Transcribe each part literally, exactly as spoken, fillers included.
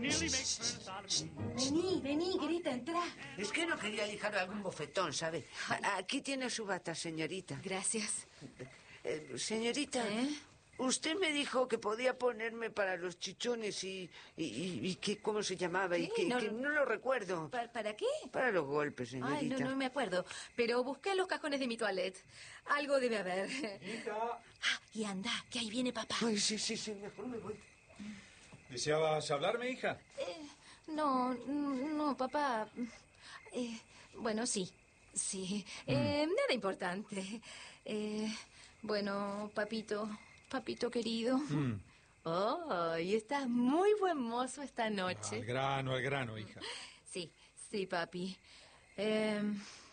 nearly make furnace out of me. Vení, vení, Greta, entra. Es que no quería lijar algún bofetón, ¿sabe? A- Aquí tiene su bata, señorita. Gracias. Eh, señorita, ¿Eh? usted me dijo que podía ponerme para los chichones y... y, y- y que, ¿cómo se llamaba? Y ¿Qué? que No que lo- no lo recuerdo. ¿Pa- ¿Para qué? Para los golpes, señorita. Ay, no, no me acuerdo. Pero busqué en los cajones de mi toilette. Algo debe haber. Hija, Ah, y anda, que ahí viene papá. Ay, sí, sí, sí, mejor me voy. ¿deseabas hablarme, hija? Eh, no, no, papá. Eh, bueno, sí, sí. Eh, nada importante. Eh, bueno, papito, papito querido. Mm. Oh, y estás muy buen mozo esta noche. Al grano, al grano, hija. Sí, sí, papi. Eh,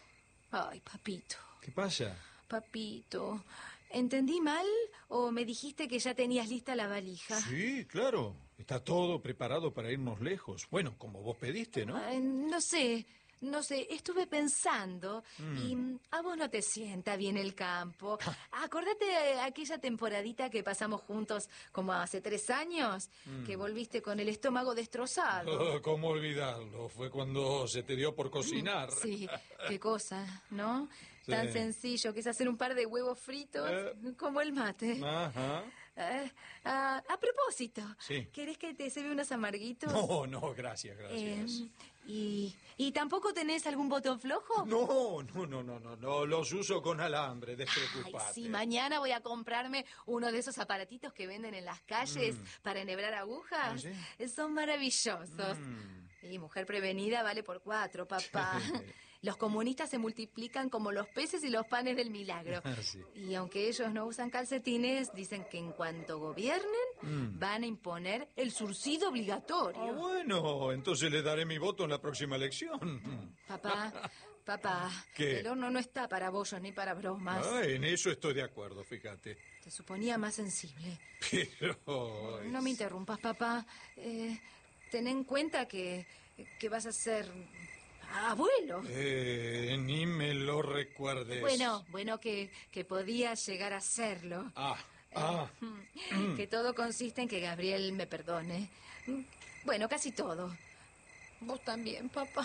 ay, papito, ¿Qué pasa? papito. ¿Entendí mal o me dijiste que ya tenías lista la valija? Sí, claro. Está todo preparado para irnos lejos. Bueno, como vos pediste, ¿no? Ay, no sé, no sé, estuve pensando Mm. y mm, a vos no te sienta bien el campo. Acordate de aquella temporadita que pasamos juntos como hace tres años, Mm. que volviste con el estómago destrozado. Oh, ¿cómo olvidarlo? Fue cuando se te dio por cocinar. Sí, qué cosa, ¿no? Sí. Tan sencillo que es hacer un par de huevos fritos Eh. como el mate. Ajá. Eh, ah, a propósito, Sí. ¿querés que te sirva unos amarguitos? No, no, gracias, gracias. Eh, y, ¿Y tampoco tenés algún botón flojo? No, no, no, no, no, no, los uso con alambre, Ay, despreocupate. sí, mañana voy a comprarme uno de esos aparatitos que venden en las calles para enhebrar agujas. ¿Ah, sí? Son maravillosos. Mm. Y mujer prevenida vale por cuatro, papá. Los comunistas se multiplican como los peces y los panes del milagro. Sí. Y aunque ellos no usan calcetines, dicen que en cuanto gobiernen, Mm. van a imponer el surcido obligatorio. Ah, bueno, entonces le daré mi voto en la próxima elección. Papá, papá, ¿Qué? el horno no está para bollos ni para bromas. Ah, en eso estoy de acuerdo, fíjate. Te suponía más sensible. Pero... No me interrumpas, papá. Eh, ten en cuenta que, que vas a ser abuelo. Eh, ni me lo recuerdes. Bueno, bueno, que, que podías llegar a serlo. Ah, ah. Que todo consiste en que Gabriel me perdone. Bueno, casi todo. Vos también, papá.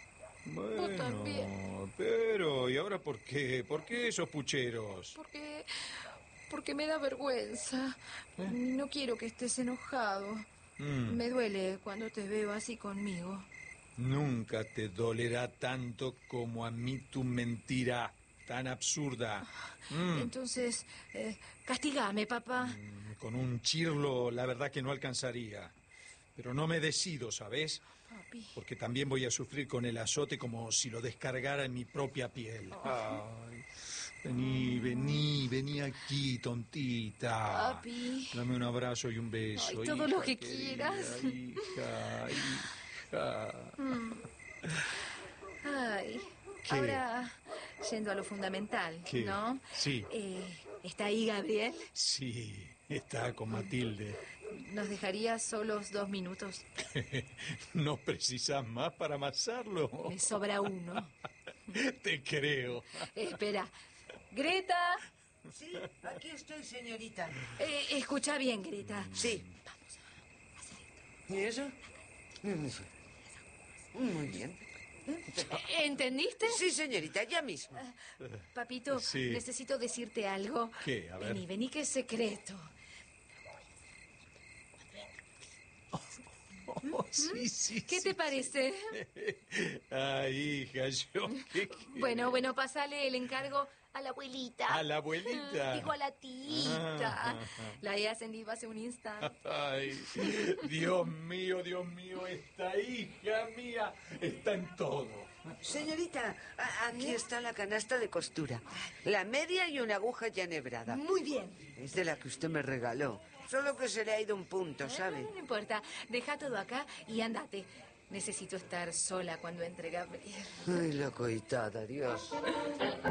Vos también. Bueno, pero ¿y ahora por qué? ¿Por qué esos pucheros? Porque, porque me da vergüenza. No quiero que estés enojado. Mm. Me duele cuando te veo así conmigo. Nunca te dolerá tanto como a mí tu mentira tan absurda. Mm. Entonces, eh, castigame, papá. Mm, Con un chirlo, la verdad que no alcanzaría. Pero no me decido, ¿sabes? Papi. Porque también voy a sufrir con el azote como si lo descargara en mi propia piel. Ay, vení, vení, vení aquí, tontita. Papi. Dame un abrazo y un beso. Ay, todo hija lo que querida, quieras. Hija, hija. Ay. ¿Qué? Ahora, yendo a lo fundamental, ¿Qué? ¿no? Sí. Eh, ¿Está ahí Gabriel? Sí, está con Matilde. ¿Nos dejaría solos dos minutos? ¿No precisas más para amasarlo? Me sobra uno. Te creo. Eh, espera. Greta, Sí, aquí estoy, señorita. eh, escucha bien, Greta. Sí. ¿Y eso? Muy bien. ¿Entendiste? Sí, señorita, ya mismo. Papito, Sí. necesito decirte algo. ¿Qué? A ver. Vení, vení, que es secreto. Oh, sí, sí, ¿Qué sí, te parece? Ay, hija, yo qué... Bueno, bueno, pasale el encargo a la abuelita. ¿A la abuelita? Digo, a la tita. Ah. La he ascendido hace un instante. Ay, Dios mío, Dios mío, esta hija mía está en todo. Señorita, a- aquí está la canasta de costura. La media y una aguja ya enhebrada. Muy bien. Es de la que usted me regaló. Solo que se le ha ido un punto, ¿sabe? No, no importa. Deja todo acá y andate. Necesito estar sola cuando entre Gabriel. Ay, la coitada, Dios.